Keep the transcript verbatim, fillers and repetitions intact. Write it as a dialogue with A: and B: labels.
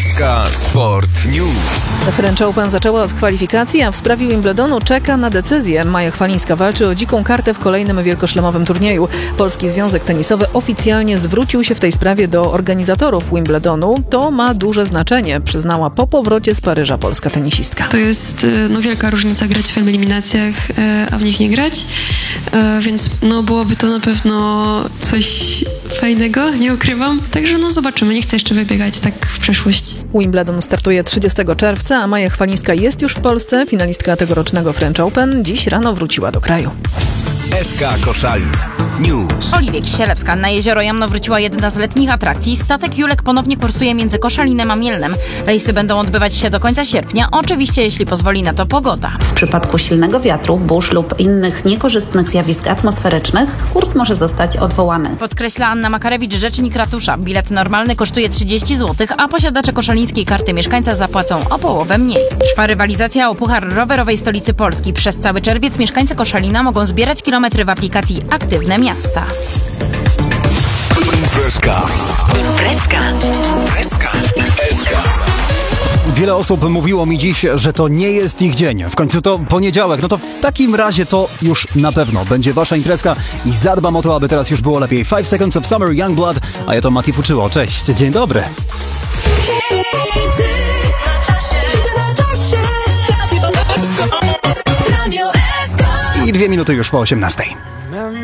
A: S K Sport News.
B: French Open zaczęła od kwalifikacji, a w sprawie Wimbledonu czeka na decyzję. Maja Chwalińska walczy o dziką kartę w kolejnym wielkoszlemowym turnieju. Polski Związek Tenisowy oficjalnie zwrócił się w tej sprawie do organizatorów Wimbledonu. To ma duże znaczenie, przyznała po powrocie z Paryża polska tenisistka.
C: To jest no, wielka różnica grać w eliminacjach, a w nich nie grać, więc no, byłoby to na pewno coś fajnego, nie ukrywam. Także no zobaczymy, nie chcę jeszcze wybiegać tak w przeszłość.
B: Wimbledon startuje trzydziestego czerwca, a Maja Chwalińska jest już w Polsce. Finalistka tegorocznego French Open dziś rano wróciła do kraju.
A: S K Koszalin News.
D: Oliwia Kisielewska. Na jezioro Jamno wróciła jedna z letnich atrakcji. Statek Julek ponownie kursuje między Koszalinem a Mielnem. Rejsy będą odbywać się do końca sierpnia, oczywiście jeśli pozwoli na to pogoda.
E: W przypadku silnego wiatru, burz lub innych niekorzystnych zjawisk atmosferycznych kurs może zostać odwołany.
D: Podkreśla Anna Makarewicz, rzecznik ratusza. Bilet normalny kosztuje trzydzieści złotych, a posiadacze koszalińskiej karty mieszkańca zapłacą o połowę mniej. Trwa rywalizacja o puchar rowerowej stolicy Polski. Przez cały czerwiec mieszkańcy Koszalina mogą zbierać kilometry w aplikacji Aktywne Miasta.
A: Imprezka.
F: Imprezka.
A: Imprezka. S K.
G: Wiele osób mówiło mi dziś, że to nie jest ich dzień. W końcu to poniedziałek. No to w takim razie to już na pewno będzie wasza imprezka i zadbam o to, aby teraz już było lepiej. Five Seconds of Summer, Youngblood, a ja to Mati Fuczyło. Cześć, dzień dobry. I dwie minuty już po osiemnastej.